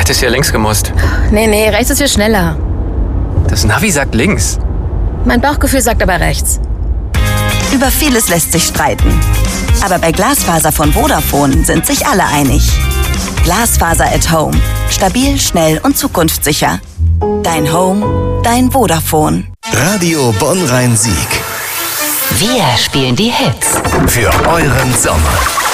hättest hier links gemusst. Nee, rechts ist viel schneller. Das Navi sagt links. Mein Bauchgefühl sagt aber rechts. Über vieles lässt sich streiten. Aber bei Glasfaser von Vodafone sind sich alle einig. Glasfaser at Home. Stabil, schnell und zukunftssicher. Dein Home, dein Vodafone. Radio Bonn-Rhein-Sieg. Wir spielen die Hits. Für euren Sommer.